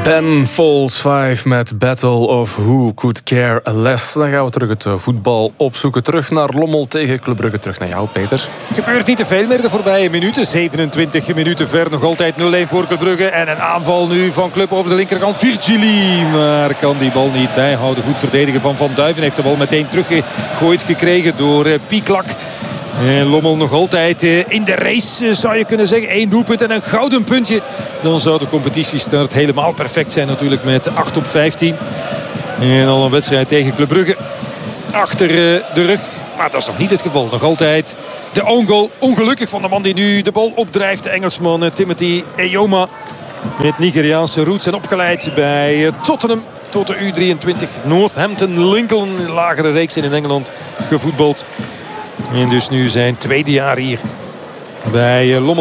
Ben Folds 5 met Battle of Who Could Care Less. Dan gaan we terug het voetbal opzoeken. Terug naar Lommel tegen Club Brugge. Terug naar jou, Peter. Gebeurt niet te veel meer de voorbije minuten. 27 minuten ver. Nog altijd 0-1 voor Club Brugge. En een aanval nu van Club over de linkerkant. Virgili. Maar kan die bal niet bijhouden. Goed verdedigen van Van Duiven. Heeft de bal meteen teruggegooid gekregen door Pieklak. En Lommel nog altijd in de race, zou je kunnen zeggen. 1 doelpunt en een gouden puntje. Dan zou de competitiestart helemaal perfect zijn natuurlijk met 8 op 15. En al een wedstrijd tegen Club Brugge achter de rug. Maar dat is nog niet het geval. Nog altijd de own goal. Ongelukkig van de man die nu de bal opdrijft. De Engelsman Timothy Eyoma. Met Nigeriaanse roots en opgeleid bij Tottenham. Tot de U23 Northampton Lincoln. Lagere reeks in Engeland gevoetbald. En dus nu zijn tweede jaar hier bij Lommel.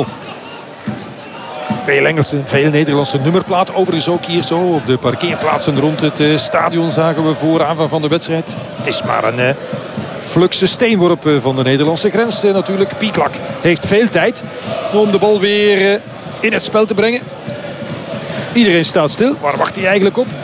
Veel Engelse, veel Nederlandse nummerplaat. Overigens ook hier zo op de parkeerplaatsen rond het stadion zagen we voor aanvang van de wedstrijd. Het is maar een flukse steenworp van de Nederlandse grens natuurlijk. Pieklak heeft veel tijd om de bal weer in het spel te brengen. Iedereen staat stil. Waar wacht hij eigenlijk op?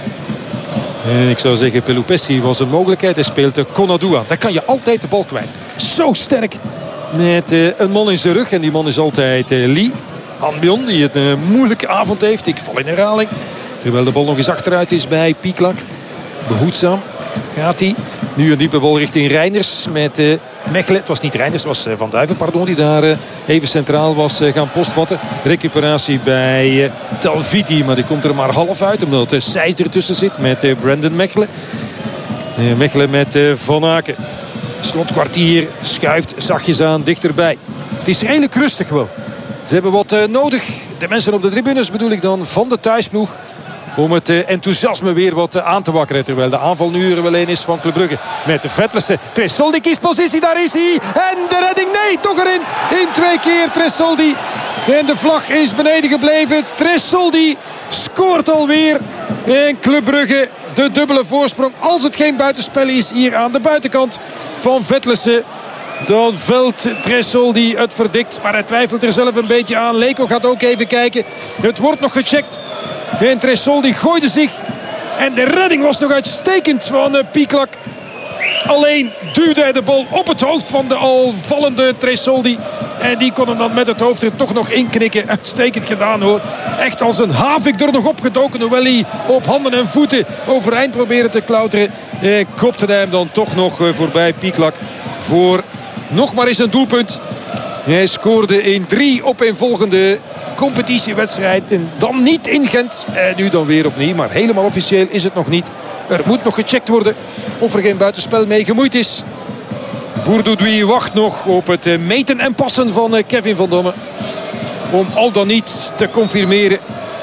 En ik zou zeggen, Pelupessi was een mogelijkheid. Hij speelt Konadu aan. Daar kan je altijd de bal kwijt. Zo sterk met een man in zijn rug. En die man is altijd Lee Hanbion, die een moeilijke avond heeft. Ik val in herhaling. Terwijl de bal nog eens achteruit is bij Pieklak. Behoedzaam gaat hij. Nu een diepe bal richting Reinders met Mechelen. Het was niet Reinders, het was Van Duiven, pardon, die daar even centraal was gaan postvatten. Recuperatie bij Talviti, maar die komt er maar half uit. Omdat Seijs ertussen zit met Brandon Mechelen. Mechelen met Van Aken. Slotkwartier schuift zachtjes aan dichterbij. Het is redelijk rustig wel. Ze hebben wat nodig. De mensen op de tribunes bedoel ik dan van de thuisploeg. Om het enthousiasme weer wat aan te wakkeren. Terwijl de aanval nu er wel een is van Club Brugge. Met de Vetlessen. Tresoldi kiest positie. Daar is hij. En de redding. Nee, toch erin. In 2 keer Tresoldi. En de vlag is beneden gebleven. Tresoldi scoort alweer. En Club Brugge de dubbele voorsprong. Als het geen buitenspel is hier aan de buitenkant van Vetlessen. Dan velt Tresoldi het verdikt. Maar hij twijfelt er zelf een beetje aan. Leko gaat ook even kijken. Het wordt nog gecheckt. En Tresoldi gooide zich. En de redding was nog uitstekend van Pieklak. Alleen duwde hij de bal op het hoofd van de al vallende Tresoldi. En die kon hem dan met het hoofd er toch nog inknikken. Uitstekend gedaan hoor. Echt als een havik er nog opgedoken. Hoewel hij op handen en voeten overeind probeerde te klauteren. Kopte hij hem dan toch nog voorbij Pieklak. Voor nog maar eens een doelpunt. Hij scoorde in 3 opeenvolgende competitiewedstrijd. En dan niet in Gent. En nu dan weer opnieuw. Maar helemaal officieel is het nog niet. Er moet nog gecheckt worden of er geen buitenspel mee gemoeid is. Bourdoudoui wacht nog op het meten en passen van Kevin van Damme. Om al dan niet te confirmeren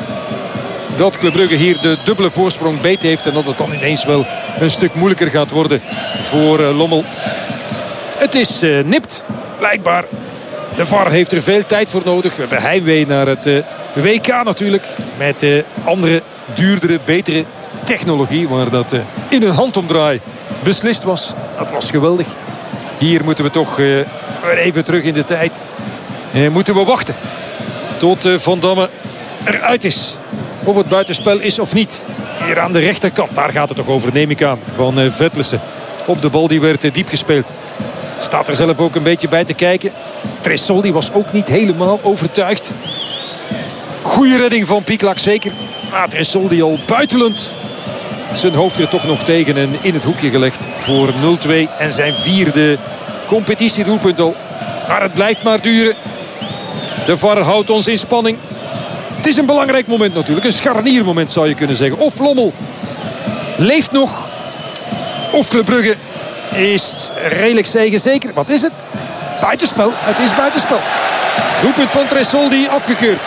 dat Club Brugge hier de dubbele voorsprong beet heeft. En dat het dan ineens wel een stuk moeilijker gaat worden voor Lommel. Het is nipt, blijkbaar. De VAR heeft er veel tijd voor nodig. We hebben heimwee naar het WK natuurlijk. Met andere, duurdere, betere technologie. Waar dat in een handomdraai beslist was. Dat was geweldig. Hier moeten we toch weer even terug in de tijd. Moeten we wachten tot Van Damme eruit is. Of het buitenspel is of niet. Hier aan de rechterkant. Daar gaat het toch over, neem ik aan. Van Vetlessen. Op de bal die werd diep gespeeld. Staat er zelf ook een beetje bij te kijken. Tresoldi was ook niet helemaal overtuigd. Goeie redding van Pieklak zeker. Maar Tresoldi al buitelend. Zijn hoofd er toch nog tegen en in het hoekje gelegd voor 0-2. En zijn 4e competitiedoelpunt al. Maar het blijft maar duren. De VAR houdt ons in spanning. Het is een belangrijk moment natuurlijk. Een scharniermoment zou je kunnen zeggen. Of Lommel leeft nog. Of Club Brugge is redelijk zeker. Wat is het? Buitenspel. Het is buitenspel. Doelpunt van Tresoldi afgekeurd.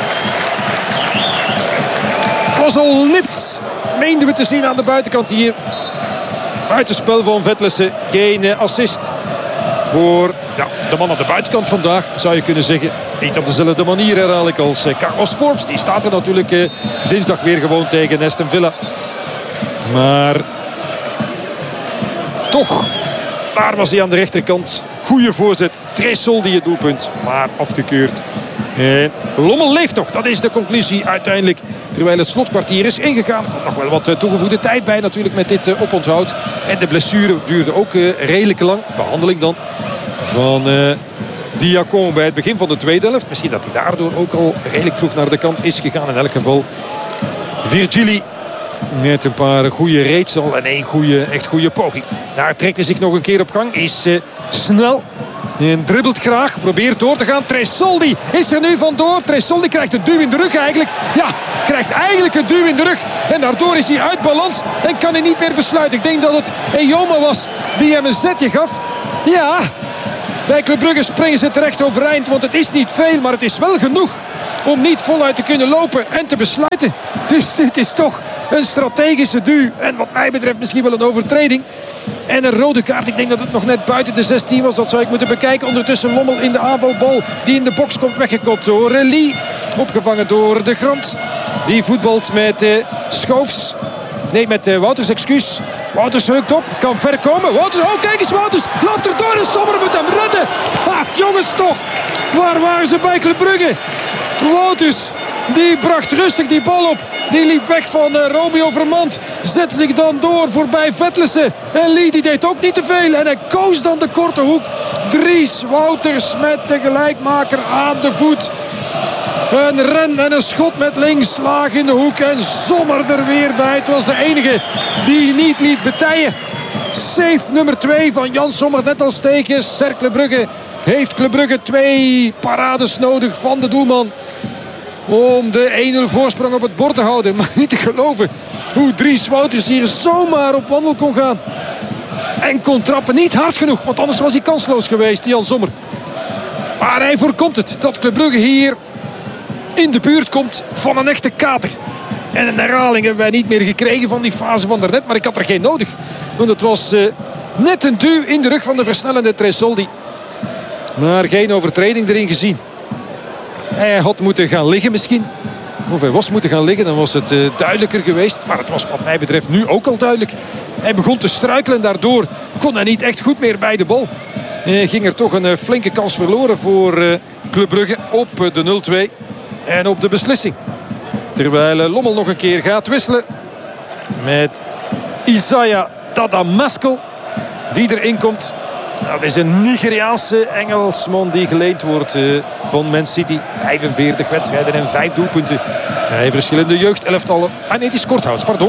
Het was al nipt. Meenden we te zien aan de buitenkant hier. Buitenspel van Vetlessen. Geen assist voor de man aan de buitenkant vandaag, zou je kunnen zeggen. Niet op dezelfde manier herhaaldelijk als Carlos Forbes. Die staat er natuurlijk dinsdag weer gewoon tegen Aston Villa. Maar toch, daar was hij aan de rechterkant. Goeie voorzet. Tresoldi het doelpunt. Maar afgekeurd Lommel leeft nog, dat is de conclusie uiteindelijk. Terwijl het slotkwartier is ingegaan. Er komt nog wel wat toegevoegde tijd bij natuurlijk met dit oponthoud. En de blessure duurde ook redelijk lang. Behandeling dan van Diacon bij het begin van de tweede helft. Misschien dat hij daardoor ook al redelijk vroeg naar de kant is gegaan. In elk geval Virgili met een paar goede reeds al en één echt goede poging. Daar trekt hij zich nog een keer op gang. Is snel. En dribbelt graag. Probeert door te gaan. Tresoldi is er nu vandoor. Tresoldi krijgt een duw in de rug eigenlijk. Ja, krijgt eigenlijk een duw in de rug. En daardoor is hij uit balans. En kan hij niet meer besluiten. Ik denk dat het Eyoma was die hem een zetje gaf. Ja, bij Club Brugge springen ze terecht overeind. Want het is niet veel, maar het is wel genoeg om niet voluit te kunnen lopen en te besluiten. Dus dit is toch een strategische duw. En wat mij betreft misschien wel een overtreding. En een rode kaart. Ik denk dat het nog net buiten de 16 was. Dat zou ik moeten bekijken. Ondertussen Lommel in de aanvalbal die in de box komt, weggekopt door Lee. Opgevangen door de Grant. Die voetbalt met Schoofs. Nee, met Wouters, excuus. Wouters rukt op, kan ver komen. Wouters, oh kijk eens, Wouters loopt er door en Sommer moet hem redden. Ha, jongens toch, waar waren ze bij Club Brugge? Wouters, die bracht rustig die bal op. Die liep weg van Romeo Vermand. Zette zich dan door voorbij Vetlesen. En Lee die deed ook niet te veel. En hij koos dan de korte hoek. Dries Wouters met de gelijkmaker aan de voet. Een ren en een schot met links. Laag in de hoek en Sommer er weer bij. Het was de enige die niet liet betijen. Save nummer 2 van Jan Sommer. Net als tegen Cercle Brugge. Heeft Club Brugge 2 parades nodig van de doelman. Om de 1-0 voorsprong op het bord te houden. Maar niet te geloven hoe Dries Wouters hier zomaar op wandel kon gaan. En kon trappen. Niet hard genoeg. Want anders was hij kansloos geweest, Jan Sommer. Maar hij voorkomt het. Dat Club Brugge hier in de buurt komt van een echte kater. En een herhaling hebben wij niet meer gekregen van die fase van daarnet. Maar ik had er geen nodig. Want het was net een duw in de rug van de versnellende Tresoldi. Maar geen overtreding erin gezien. Hij had moeten gaan liggen misschien. Of hij was moeten gaan liggen, dan was het duidelijker geweest. Maar het was wat mij betreft nu ook al duidelijk. Hij begon te struikelen, daardoor kon hij niet echt goed meer bij de bal. Ging er toch een flinke kans verloren voor Club Brugge op de 0-2. En op de beslissing. Terwijl Lommel nog een keer gaat wisselen. Met Isaiah Tadamasco. Die erin komt. Dat is een Nigeriaanse Engelsman die geleend wordt van Man City. 45 wedstrijden en 5 doelpunten. Hij verschillende jeugdelftallen. Ah nee, het is Korthouts, pardon.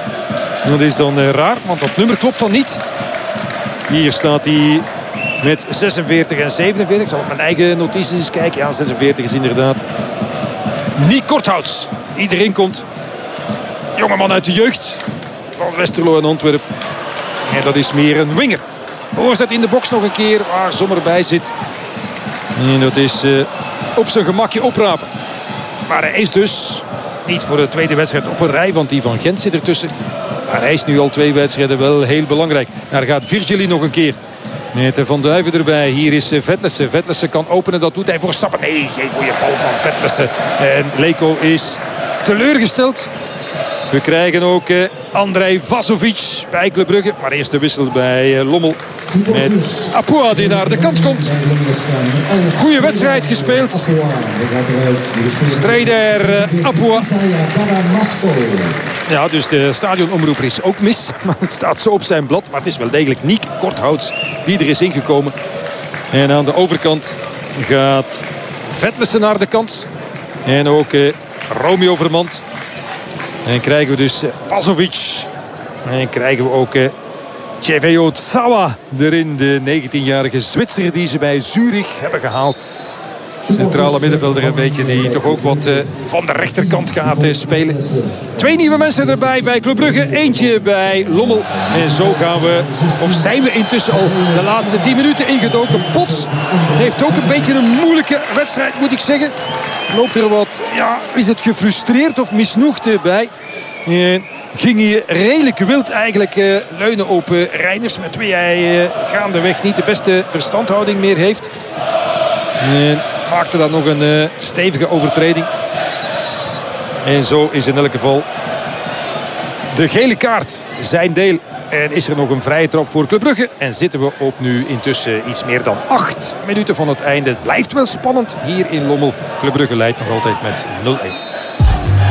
Dat is dan raar, want dat nummer klopt dan niet. Hier staat hij met 46 en 47. Ik zal op mijn eigen notities eens kijken. Ja, 46 is inderdaad niet Korthouts. Die erin komt. Jongeman uit de jeugd van Westerlo en Antwerpen. En dat is meer een winger. Voorzet in de box nog een keer waar Sommer bij zit. En dat is op zijn gemakje oprapen. Maar hij is dus niet voor de tweede wedstrijd op een rij. Want die van Gent zit ertussen. Maar hij is nu al 2 wedstrijden wel heel belangrijk. Daar gaat Virgili nog een keer. Met Van Duiven erbij. Hier is Vetlesen. Vetlesen kan openen. Dat doet hij voor Stappen. Nee, geen goede bal van Vetlesen. En Leko is teleurgesteld. We krijgen ook Andrej Vasovic bij Club Brugge. Maar eerst de wissel bij Lommel. Met Apua die naar de kant komt. Goeie wedstrijd gespeeld. Strijder Apua. Ja, dus de stadionomroeper is ook mis. Maar het staat zo op zijn blad. Maar het is wel degelijk Niek Korthouts die er is ingekomen. En aan de overkant gaat Vetlesen naar de kant. En ook Romeo Vermand. En krijgen we dus Vasovic. En krijgen we ook Cheveo Tsawa erin. De 19-jarige Zwitser die ze bij Zurich hebben gehaald. Centrale middenvelder een beetje die toch ook wat van de rechterkant gaat spelen. 2 nieuwe mensen erbij bij Club Brugge. Eentje bij Lommel. En zo gaan we, of zijn we intussen al de laatste 10 minuten ingedoken. Pots heeft ook een beetje een moeilijke wedstrijd moet ik zeggen. Loopt er wat, ja, is het gefrustreerd of misnoegd bij. Ging hij redelijk wild eigenlijk leunen op Reiners. Met wie hij gaandeweg niet de beste verstandhouding meer heeft. Maakte dan nog een stevige overtreding. En zo is in elk geval de gele kaart zijn deel En is er nog een vrije trap voor Club Brugge. En zitten we op nu intussen iets meer dan 8 minuten van het einde. Het blijft wel spannend hier in Lommel. Club Brugge leidt nog altijd met 0-1.